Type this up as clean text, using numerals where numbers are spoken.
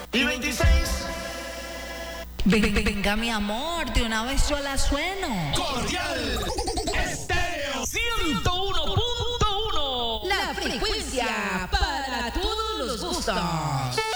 y 26. Venga, mi amor, de una vez yo la sueno. Cordial Estéreo 101.1. La frecuencia para todos los gustos.